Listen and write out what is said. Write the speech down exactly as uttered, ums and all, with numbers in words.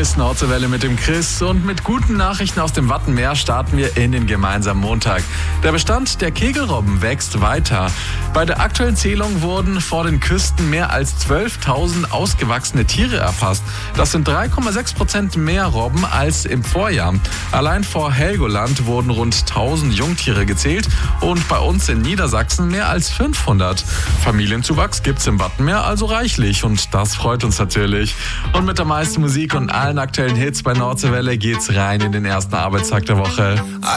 ist Nordseewelle mit dem Chris und mit guten Nachrichten aus dem Wattenmeer starten wir in den gemeinsamen Montag. Der Bestand der Kegelrobben wächst weiter. Bei der aktuellen Zählung wurden vor den Küsten mehr als zwölftausend ausgewachsene Tiere erfasst. Das sind drei Komma sechs Prozent mehr Robben als im Vorjahr. Allein vor Helgoland wurden rund tausend Jungtiere gezählt und bei uns in Niedersachsen mehr als fünfhundert. Familienzuwachs gibt's im Wattenmeer also reichlich und das freut uns natürlich. Und mit der meisten Musik und allen aktuellen Hits bei Nordseewelle geht's rein in den ersten Arbeitstag der Woche.